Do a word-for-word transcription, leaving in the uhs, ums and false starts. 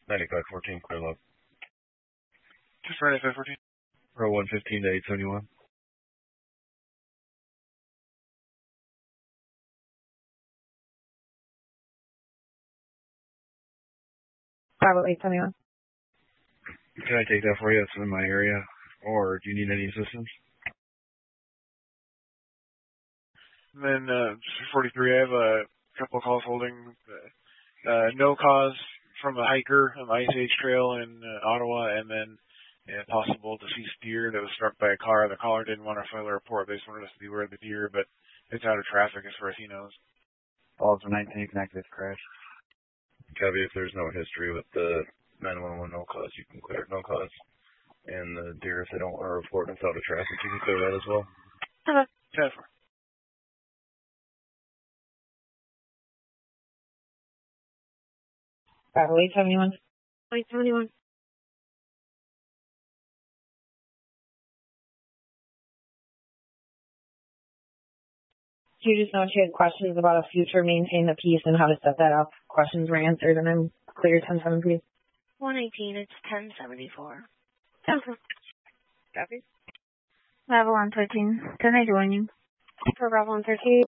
ninety-five fourteen, clear low. Just for ninety-five fourteen. Row one fifteen to eight seventy-one. Bravo eight seventy-one. Can I take that for you? It's in my area. Or do you need any assistance? And then uh, forty-three, I have a couple of calls holding uh, uh, no cause from a hiker on the Ice Age Trail in uh, Ottawa, and then uh, possible deceased deer that was struck by a car. The caller didn't want to file a report. They just wanted us to be aware of the deer, but it's out of traffic as far as he knows. Calls for nineteen, connect this crash. Copy, if there's no history with the nine one one no cause, you can clear it no cause. And the deer, if they don't want to report and it's out of traffic, you can clear that as well. Okay. ten four. Bravo eight seventy-one. eight seventy-one. You just know she had questions about a future maintain the peace and how to set that up. Questions were answered, and I'm clear ten seven, please. one eighteen, it's ten seventy-four. Okay. Copy. Bravo one thirteen, can I join you? For Bravo one thirteen.